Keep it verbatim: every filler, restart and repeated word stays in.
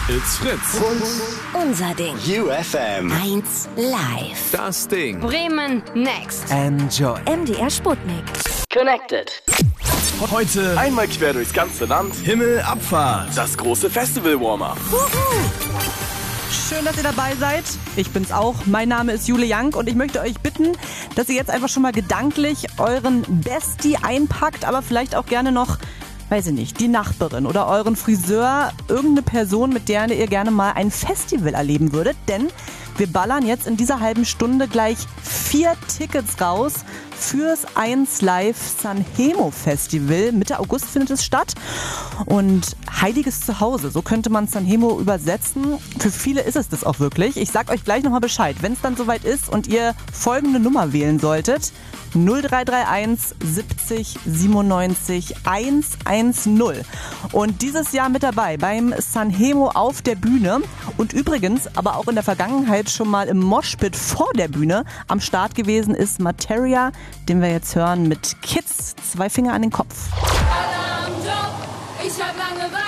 It's Fritz. Unser Ding. U F M. eins live. Das Ding. Bremen Next. Enjoy. M D R Sputnik. Connected. Heute Einmal quer durchs ganze Land. Himmelabfahrt. Das große Festival-Warm-Up. Schön, dass ihr dabei seid. Ich bin's auch. Mein Name ist Jule Young und ich möchte euch bitten, dass ihr jetzt einfach schon mal gedanklich euren Bestie einpackt, aber vielleicht auch gerne noch, weiß ich nicht, die Nachbarin oder euren Friseur, irgendeine Person, mit der ihr gerne mal ein Festival erleben würdet. Denn wir ballern jetzt in dieser halben Stunde gleich vier Tickets raus fürs eins Live Sanremo Festival. Mitte August findet es statt. Und heiliges Zuhause, so könnte man Sanremo übersetzen. Für viele ist es das auch wirklich. Ich sag euch gleich nochmal Bescheid, wenn es dann soweit ist und ihr folgende Nummer wählen solltet. null drei drei eins siebzig siebenundneunzig hundertzehn. Und dieses Jahr mit dabei beim Sanremo auf der Bühne und übrigens aber auch in der Vergangenheit schon mal im Moshpit vor der Bühne am Start gewesen ist Materia, den wir jetzt hören mit Kids, zwei Finger an den Kopf.